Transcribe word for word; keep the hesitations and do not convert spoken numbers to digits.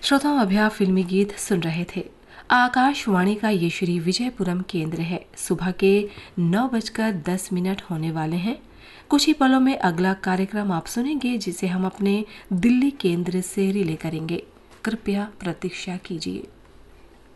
श्रोताओं, अभी आप फिल्मी गीत सुन रहे थे। आकाशवाणी का ये श्री विजयपुरम केंद्र है। सुबह के नौ बजकर दस मिनट होने वाले हैं। कुछ ही पलों में अगला कार्यक्रम आप सुनेंगे, जिसे हम अपने दिल्ली केंद्र से रिले करेंगे। कृपया प्रतीक्षा कीजिए।